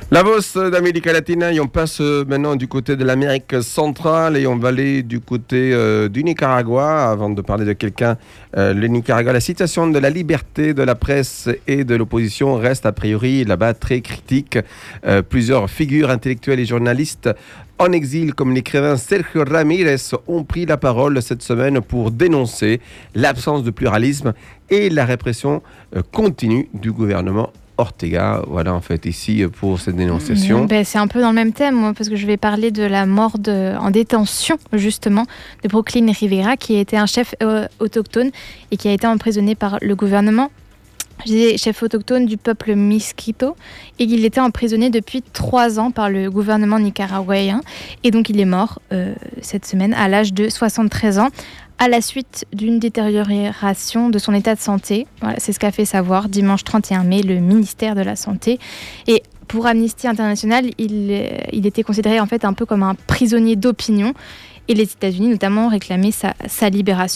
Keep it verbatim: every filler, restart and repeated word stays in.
La voz d'América Latina, et on passe maintenant du côté de l'Amérique centrale et on va aller du côté euh, du Nicaragua. Avant de parler de quelqu'un, euh, le Nicaragua, la situation de la liberté de la presse et de l'opposition reste a priori là-bas très critique. Euh, plusieurs figures intellectuelles et journalistes en exil, comme l'écrivain Sergio Ramirez, ont pris la parole cette semaine pour dénoncer l'absence de pluralisme et la répression euh, continue du gouvernement Ortega. Voilà, en fait, ici, pour cette dénonciation. Ben, c'est un peu dans le même thème, moi, parce que je vais parler de la mort de, en détention, justement, de Brooklyn Rivera, qui était un chef euh, autochtone et qui a été emprisonné par le gouvernement. Je disais chef autochtone du peuple Miskito, et il était emprisonné depuis trois ans par le gouvernement nicaraguayen. Et donc, il est mort euh, cette semaine à l'âge de soixante-treize ans, à la suite d'une détérioration de son état de santé. Voilà, c'est ce qu'a fait savoir dimanche trente et un mai le ministère de la Santé. Et pour Amnesty International, il, il était considéré en fait un peu comme un prisonnier d'opinion. Et les États-Unis notamment réclamaient sa, sa libération.